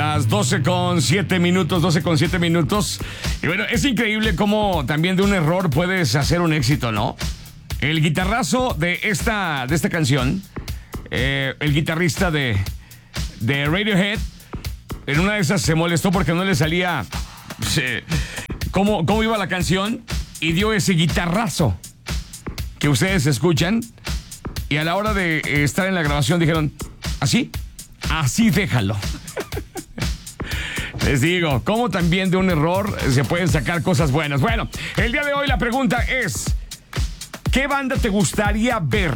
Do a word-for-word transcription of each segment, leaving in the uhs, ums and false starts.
Las doce con siete minutos, doce con siete minutos. Y bueno, es increíble cómo también de un error puedes hacer un éxito, ¿no? El guitarrazo de esta, de esta canción, eh, el guitarrista de, de Radiohead, en una de esas se molestó porque no le salía se, cómo, cómo iba la canción y dio ese guitarrazo que ustedes escuchan. Y a la hora de estar en la grabación dijeron, ¿así? Así déjalo. Les digo, cómo también de un error se pueden sacar cosas buenas. Bueno, el día de hoy la pregunta es, ¿qué banda te gustaría ver?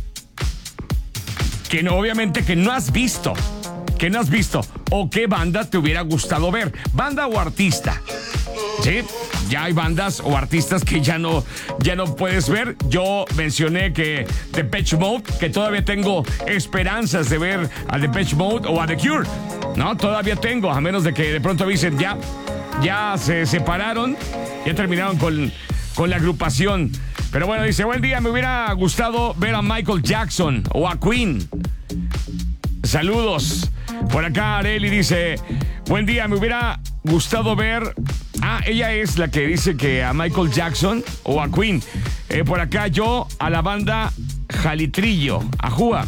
Que no, obviamente que no has visto. Que no has visto. ¿O qué banda te hubiera gustado ver? ¿Banda o artista? ¿Sí? Ya hay bandas o artistas que ya no, ya no puedes ver. Yo mencioné que Depeche Mode, que todavía tengo esperanzas de ver a Depeche Mode o a The Cure. No, todavía tengo, a menos de que de pronto avisen, ya, ya se separaron, ya terminaron con, con la agrupación. Pero bueno, dice, buen día, me hubiera gustado ver a Michael Jackson o a Queen. Saludos. Por acá Areli dice, buen día, me hubiera gustado ver... Ah, ella es la que dice que a Michael Jackson o a Queen. Eh, por acá yo a la banda Jalitrillo, Ajúa.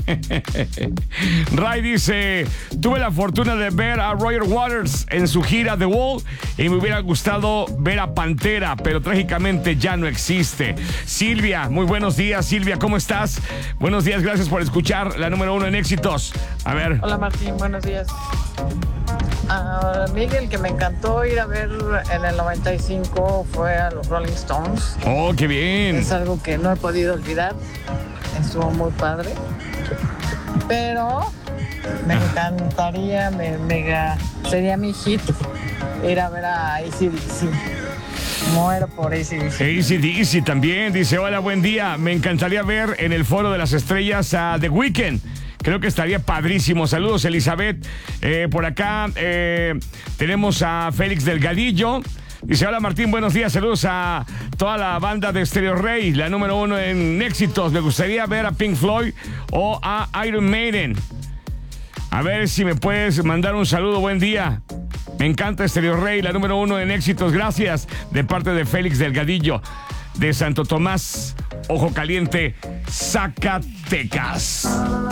Ray dice, tuve la fortuna de ver a Roger Waters en su gira The Wall y me hubiera gustado ver a Pantera, pero trágicamente ya no existe. Silvia, muy buenos días, Silvia, ¿cómo estás? Buenos días, gracias por escuchar la número uno en éxitos. A ver. Hola Martín, buenos días. A mí el que me encantó ir a ver en el noventa y cinco fue a los Rolling Stones. Oh, qué bien. Es algo que no he podido olvidar. Estuvo muy padre. Pero me encantaría, me, mega, sería mi hit ir a ver a A C D C. Muero por A C D C. A C D C también dice, hola, buen día. Me encantaría ver en el Foro de las Estrellas a The Weeknd. Creo que estaría padrísimo. Saludos, Elizabeth. Eh, por acá eh, tenemos a Félix Delgadillo. Dice, hola Martín, buenos días. Saludos a toda la banda de Stereo Rey, la número uno en éxitos. Me gustaría ver a Pink Floyd o a Iron Maiden. A ver si me puedes mandar un saludo. Buen día. Me encanta Stereo Rey, la número uno en éxitos. Gracias. De parte de Félix Delgadillo, de Santo Tomás, Ojo Caliente, Zacatecas.